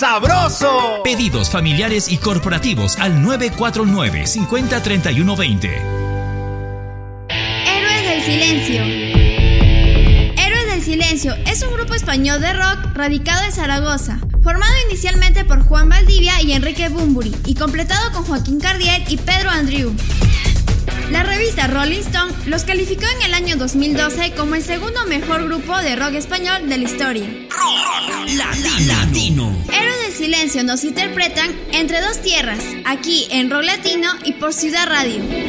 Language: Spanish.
¡Sabroso! Pedidos familiares y corporativos al 949-503120. Héroes del Silencio. Héroes del Silencio es un grupo español de rock radicado en Zaragoza, formado inicialmente por Juan Valdivia y Enrique Bunbury y completado con Joaquín Cardiel y Pedro Andreu. La revista Rolling Stone los calificó en el año 2012 como el segundo mejor grupo de rock español de la historia. Latino. Héroes del Silencio nos interpretan Entre dos tierras, aquí en Rock Latino y por Ciudad Radio.